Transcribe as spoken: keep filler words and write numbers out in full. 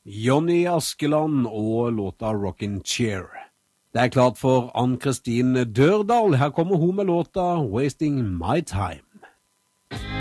Johnny Askeland og låta Rockin' Chair. Det er klart for Ann-Kristin Dørdal. Her kommer hun med låta Wasting My Time.